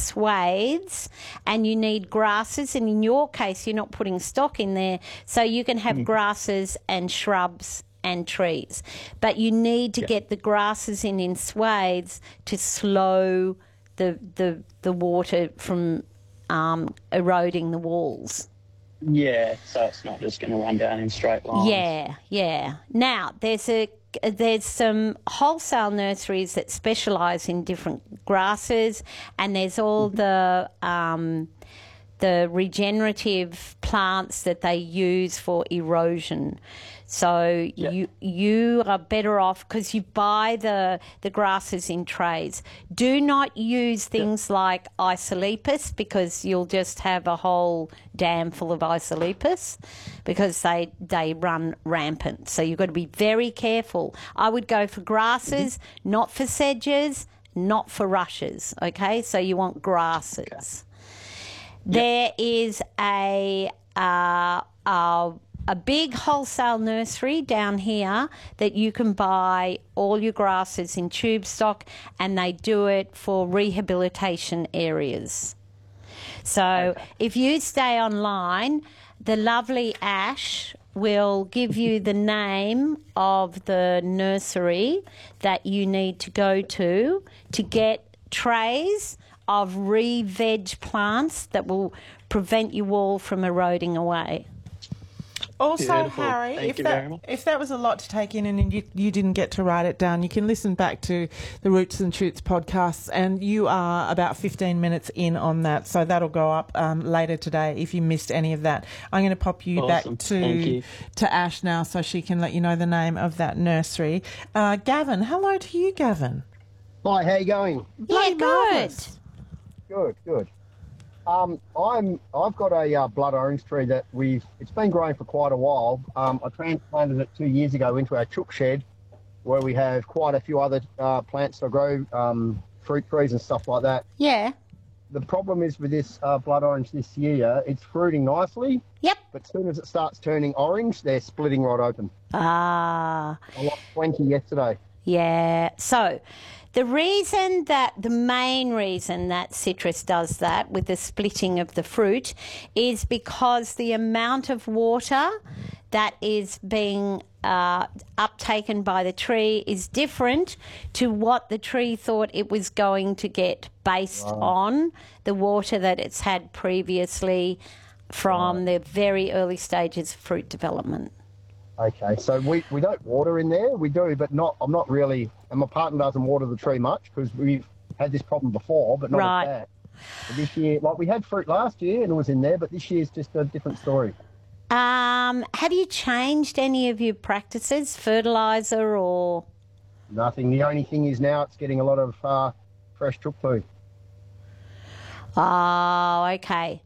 swathes, and you need grasses, and in your case you're not putting stock in there, so you can have grasses and shrubs and trees, but you need to get the grasses in swathes to slow the water from eroding the walls. Yeah, so it's not just going to run down in straight lines. Yeah. Now, there's some wholesale nurseries that specialise in different grasses, and there's all the regenerative plants that they use for erosion. So you are better off because you buy the grasses in trays. Do not use things like Isolepis, because you'll just have a whole dam full of Isolepis, because they run rampant. So you've got to be very careful. I would go for grasses, not for sedges, not for rushes, okay? So you want grasses. Okay. There is a big wholesale nursery down here that you can buy all your grasses in tube stock, and they do it for rehabilitation areas. So if you stay online, the lovely Ash will give you the name of the nursery that you need to go to get trays of re-veg plants that will prevent you all from eroding away. Also, Beautiful. Harry, if that was a lot to take in and you didn't get to write it down, you can listen back to the Roots and Shoots podcasts, and you are about 15 minutes in on that, so that'll go up later today if you missed any of that. I'm going to pop you back to Ash now so she can let you know the name of that nursery. Gavin, hello to you, Gavin. Hi, how you going? Yeah, good. Good. I've got a blood orange tree that it's been growing for quite a while. I transplanted it 2 years ago into our chook shed, where we have quite a few other plants to grow, fruit trees and stuff like that. Yeah. The problem is with this blood orange this year, it's fruiting nicely. Yep. But as soon as it starts turning orange, they're splitting right open. Ah. I lost 20 yesterday. Yeah. So the main reason that citrus does that with the splitting of the fruit is because the amount of water that is being uptaken by the tree is different to what the tree thought it was going to get based on the water that it's had previously from the very early stages of fruit development. Okay, so we don't water in there. We do, but I'm not really, and my partner doesn't water the tree much because we've had this problem before, but not as bad. But this year, we had fruit last year and it was in there, but this year's just a different story. Have you changed any of your practices, fertiliser or? Nothing. The only thing is now it's getting a lot of fresh chook poo. Oh, okay.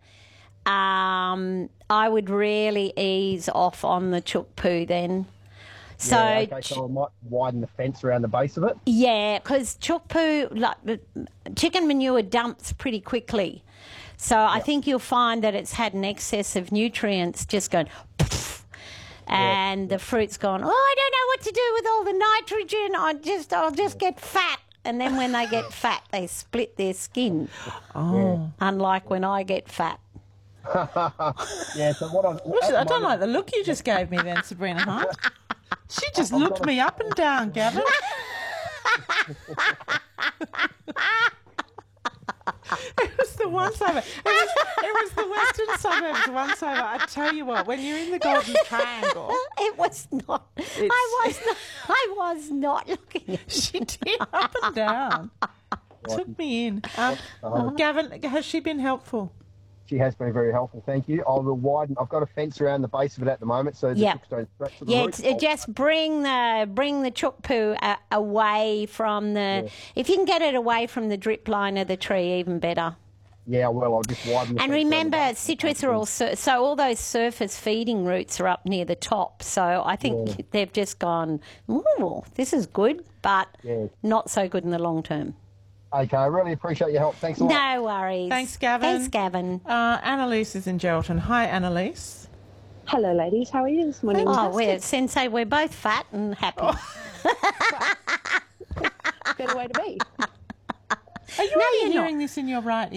I would really ease off on the chook poo then. So, yeah, okay, so I might widen the fence around the base of it. Yeah, because chook poo, chicken manure dumps pretty quickly. So I think you'll find that it's had an excess of nutrients just going poof, and the fruit's gone, I don't know what to do with all the nitrogen. I'll just get fat. And then when they get fat, they split their skin. Oh. Unlike when I get fat. Yeah, so what I don't like the look you just gave me then, Sabrina Hunt. She just looked me up and down, Gavin. It was the once over. It was the western suburbs once over. I tell you what, when you're in the Golden Triangle, it was not. I was not looking. She did up and down. Took me in. Gavin, has she been helpful? She has been very helpful, thank you. I will widen. I've got a fence around the base of it at the moment, so the chooks don't scratch the root. Just bring the chook poo away from the. Yeah. If you can get it away from the drip line of the tree, even better. Yeah, well, I'll just widen the And remember, citrus are also so all those surface feeding roots are up near the top. So I think they've just gone. Ooh, this is good, but not so good in the long term. Okay, I really appreciate your help. Thanks a lot. No worries. Thanks, Gavin. Annalise is in Geraldton. Hi, Annalise. Hello, ladies. How are you this morning? We're both fat and happy. Better way to be. Are you hearing this in your right